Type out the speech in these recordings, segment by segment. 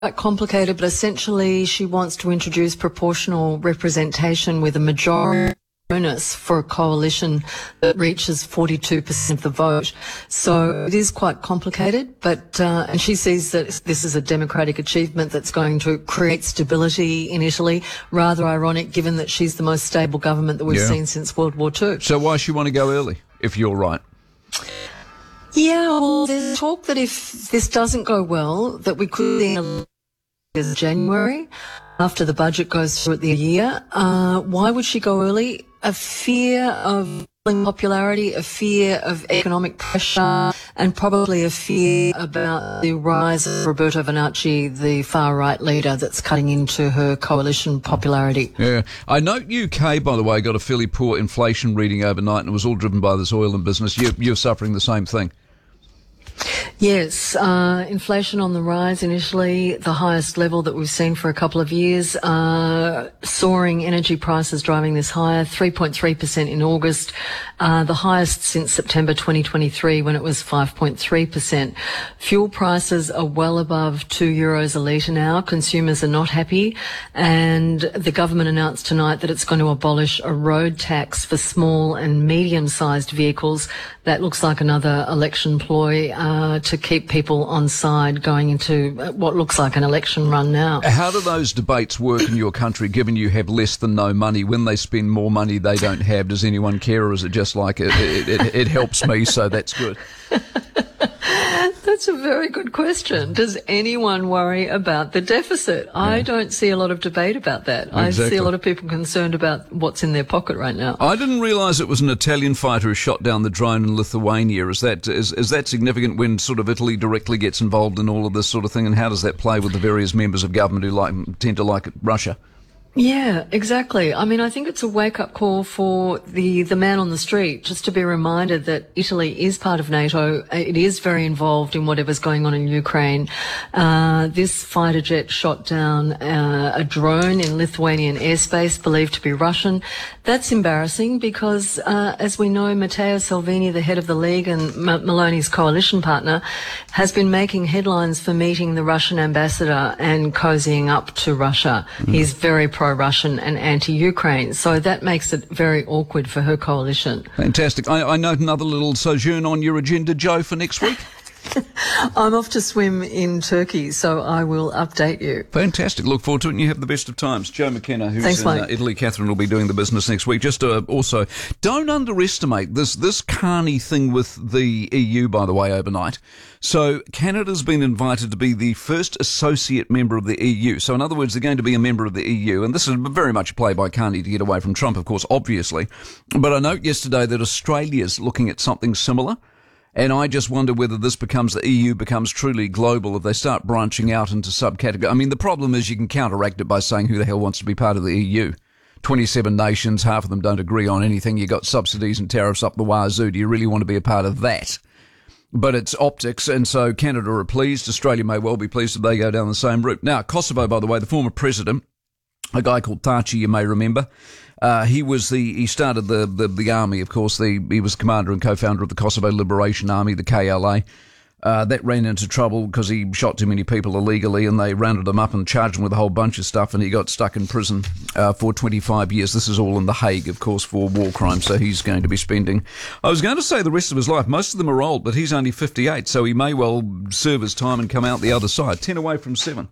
quite complicated, but essentially she wants to introduce proportional representation with a majority bonus for a coalition that reaches 42% of the vote. So it is quite complicated, but and she sees that this is a democratic achievement that's going to create stability in Italy. Rather ironic, given that she's the most stable government that we've seen since World War II. So why does she want to go early, if you're right? Yeah, well, there's talk that if this doesn't go well, that we could see in January, after the budget goes through at the year. Why would she go early? A fear of popularity, a fear of economic pressure, and probably a fear about the rise of Roberto Vannacci, the far-right leader that's cutting into her coalition popularity. Yeah. I note UK, by the way, got a fairly poor inflation reading overnight, and it was all driven by this oil and business. You're suffering the same thing. Yes, inflation on the rise in Italy, the highest level that we've seen for a couple of years. Soaring energy prices driving this higher, 3.3% in August, the highest since September 2023 when it was 5.3%. Fuel prices are well above €2 a litre now. Consumers are not happy, and the government announced tonight that it's going to abolish a road tax for small and medium-sized vehicles. That looks like another election ploy to keep people on side going into what looks like an election run now. How do those debates work in your country, given you have less than no money? When they spend more money they don't have, does anyone care, or is it just like it helps me, so that's good? That's a very good question. Does anyone worry about the deficit? Yeah. I don't see a lot of debate about that. Exactly. I see a lot of people concerned about what's in their pocket right now. I didn't realise it was an Italian fighter who shot down the drone in Lithuania. Is that significant when sort of Italy directly gets involved in all of this sort of thing, and how does that play with the various members of government who tend to like Russia? Yeah, exactly. I mean, I think it's a wake-up call for the man on the street, just to be reminded that Italy is part of NATO. It is very involved in whatever's going on in Ukraine. This fighter jet shot down a drone in Lithuanian airspace, believed to be Russian. That's embarrassing because, as we know, Matteo Salvini, the head of the League and Meloni's coalition partner, has been making headlines for meeting the Russian ambassador and cozying up to Russia. He's very pro-Russian and anti-Ukraine, so that makes it very awkward for her coalition. Fantastic. I note another little sojourn on your agenda, Joe, for next week. I'm off to swim in Turkey, so I will update you. Fantastic. Look forward to it, and you have the best of times. Joe McKenna, who's in Italy. Catherine will be doing the business next week. Just also, don't underestimate this Carney thing with the EU, by the way, overnight. So Canada's been invited to be the first associate member of the EU. So in other words, they're going to be a member of the EU. And this is very much a play by Carney to get away from Trump, of course, obviously. But I note yesterday that Australia's looking at something similar. And I just wonder whether the EU becomes truly global if they start branching out into subcategories. I mean, the problem is you can counteract it by saying who the hell wants to be part of the EU? 27 nations, half of them don't agree on anything. You got subsidies and tariffs up the wazoo. Do you really want to be a part of that? But it's optics, and so Canada are pleased. Australia may well be pleased if they go down the same route. Now, Kosovo, by the way, the former president, a guy called Taci, you may remember, he started the army, of course. He was commander and co-founder of the Kosovo Liberation Army, the KLA. That ran into trouble because he shot too many people illegally, and they rounded him up and charged him with a whole bunch of stuff, and he got stuck in prison for 25 years. This is all in The Hague, of course, for war crimes, so he's going to be spending, I was going to say the rest of his life. Most of them are old, but he's only 58, so he may well serve his time and come out the other side. 10 away from 7.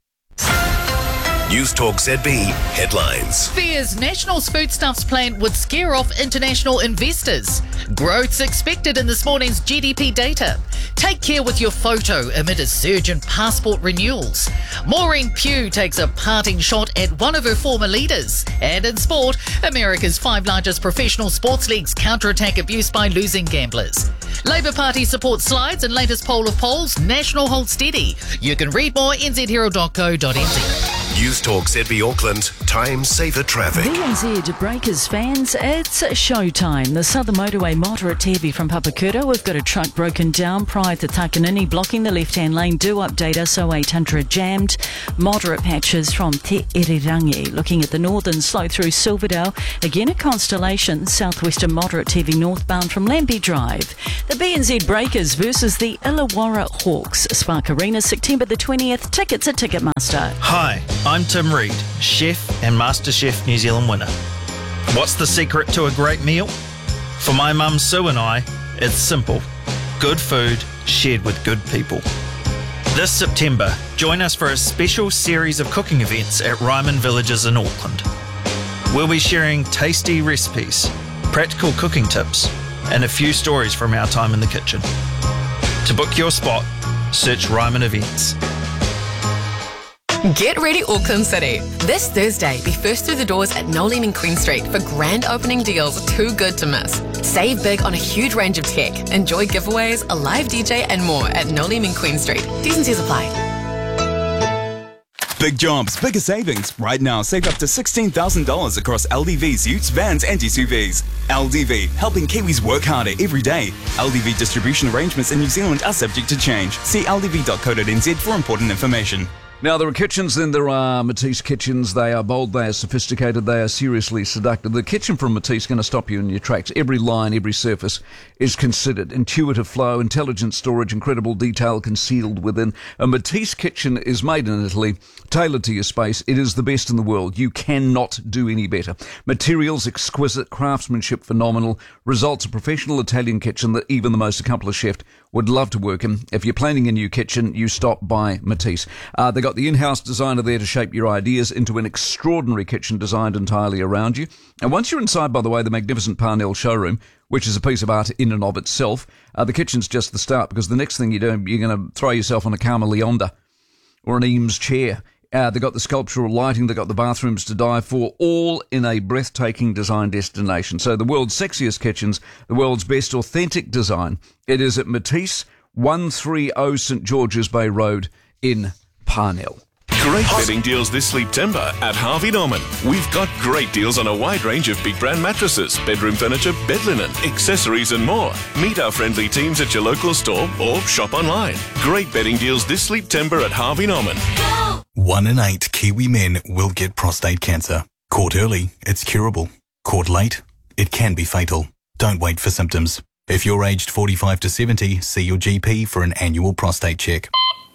News Talk ZB headlines. Fears National's foodstuffs plant would scare off international investors. Growth's expected in this morning's GDP data. Take care with your photo amid a surge in passport renewals. Maureen Pugh takes a parting shot at one of her former leaders. And in sport, America's 5 largest professional sports leagues counterattack abuse by losing gamblers. Labour Party support slides and latest poll of polls. National holds steady. You can read more nzherald.co.nz. News Talk ZB Auckland, time saver traffic. BNZ Breakers fans, it's showtime. The Southern Motorway moderate to heavy from Papakura. We've got a truck broken down prior to Takanini, blocking the left-hand lane. Do update us, 0800 jammed. Moderate patches from Te Irirangi. Looking at the northern, slow through Silverdale. Again a Constellation, southwestern moderate to heavy northbound from Lambie Drive. The BNZ Breakers versus the Illawarra Hawks. Spark Arena, September the 20th. Tickets at Ticketmaster. Hi, I'm Tim Reid, chef and MasterChef New Zealand winner. What's the secret to a great meal? For my mum Sue and I, it's simple. Good food shared with good people. This September, join us for a special series of cooking events at Ryman Villages in Auckland. We'll be sharing tasty recipes, practical cooking tips, and a few stories from our time in the kitchen. To book your spot, search Ryman Events. Get ready, Auckland City. This Thursday, be first through the doors at Nolim in Queen Street for grand opening deals too good to miss. Save big on a huge range of tech. Enjoy giveaways, a live DJ and more at Nolim in Queen Street. T's and C's apply. Big jobs, bigger savings. Right now, save up to $16,000 across LDV's utes, vans and SUVs. LDV, helping Kiwis work harder every day. LDV distribution arrangements in New Zealand are subject to change. See ldv.co.nz for important information. Now, there are kitchens, then there are Matisse kitchens. They are bold, they are sophisticated, they are seriously seductive. The kitchen from Matisse is going to stop you in your tracks. Every line, every surface is considered. Intuitive flow, intelligent storage, incredible detail concealed within. A Matisse kitchen is made in Italy, tailored to your space. It is the best in the world. You cannot do any better. Materials exquisite, craftsmanship phenomenal. Results a professional Italian kitchen that even the most accomplished chef would love to work in. If you're planning a new kitchen, you stop by Matisse. They got the in-house designer there to shape your ideas into an extraordinary kitchen designed entirely around you. And once you're inside, by the way, the magnificent Parnell showroom, which is a piece of art in and of itself, the kitchen's just the start, because the next thing you do, you're going to throw yourself on a Carmelionda or an Eames chair. They've got the sculptural lighting, they've got the bathrooms to die for, all in a breathtaking design destination. So the world's sexiest kitchens, the world's best authentic design. It is at Matisse, 130 St George's Bay Road in Parnell. Great bedding deals this September at Harvey Norman. We've got great deals on a wide range of big brand mattresses, bedroom furniture, bed linen, accessories and more. Meet our friendly teams at your local store or shop online. Great bedding deals this September at Harvey Norman. 1 in 8 Kiwi men will get prostate cancer. Caught early, it's curable. Caught late, it can be fatal. Don't wait for symptoms. If you're aged 45 to 70, see your GP for an annual prostate check.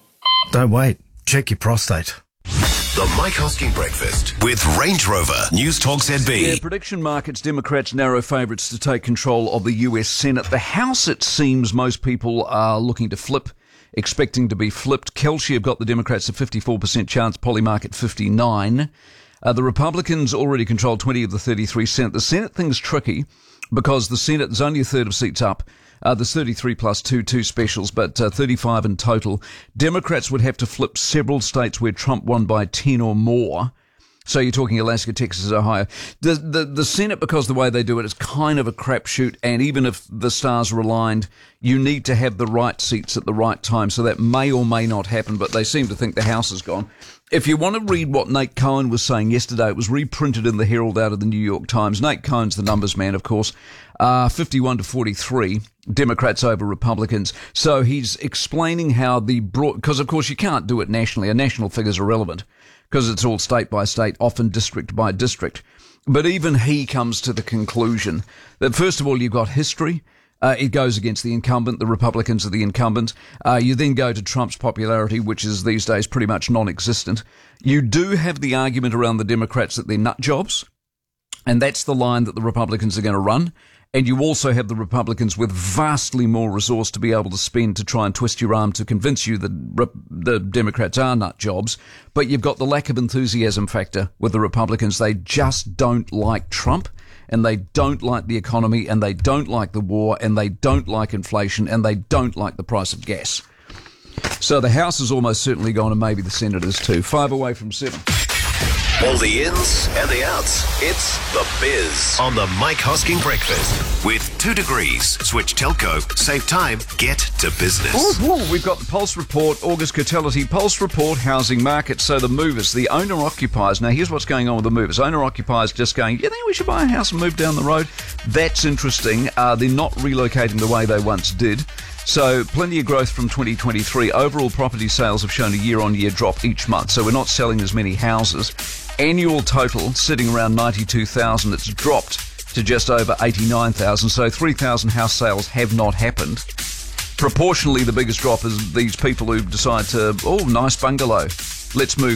Don't wait. Check your prostate. The Mike Hosking Breakfast with Range Rover. News Talk ZB. Yeah, prediction markets, Democrats narrow favourites to take control of the US Senate. The House, it seems, most people are looking to flip, expecting to be flipped. Kelce have got the Democrats a 54% chance, Polymarket 59%. The Republicans already control 20 of the 33 Senate. The Senate thing's tricky because the Senate is only a third of seats up. There's 33 plus two specials, but 35 in total. Democrats would have to flip several states where Trump won by 10 or more. So you're talking Alaska, Texas, Ohio. The Senate, because the way they do it, is kind of a crapshoot, and even if the stars are aligned, you need to have the right seats at the right time, so that may or may not happen, but they seem to think the House is gone. If you want to read what Nate Cohen was saying yesterday, it was reprinted in the Herald out of the New York Times. Nate Cohen's the numbers man, of course. 51 to 43, Democrats over Republicans. So he's explaining how because of course you can't do it nationally. A national figure's irrelevant because it's all state by state, often district by district. But even he comes to the conclusion that, first of all, you've got history. It goes against the incumbent. The Republicans are the incumbent. You then go to Trump's popularity, which is these days pretty much non-existent. You do have the argument around the Democrats that they're nut jobs, and that's the line that the Republicans are going to run. And you also have the Republicans with vastly more resource to be able to spend to try and twist your arm to convince you that the Democrats are nut jobs. But you've got the lack of enthusiasm factor with the Republicans. They just don't like Trump, and they don't like the economy, and they don't like the war, and they don't like inflation, and they don't like the price of gas. So the House is almost certainly gone, and maybe the Senate is too. 5 away from 7. All the ins and the outs. It's The Biz on the Mike Hosking Breakfast. With 2 degrees, switch telco, save time, get to business. We've got the Pulse Report, August Cotality Pulse Report, housing market. So the movers, the owner-occupiers. Now, here's what's going on with the movers. Owner-occupiers just going, you think we should buy a house and move down the road? That's interesting. They're not relocating the way they once did. So plenty of growth from 2023. Overall property sales have shown a year-on-year drop each month. So we're not selling as many houses. Annual total sitting around 92,000. It's dropped to just over 89,000. So 3,000 house sales have not happened. Proportionally, the biggest drop is these people who decide to, nice bungalow. Let's move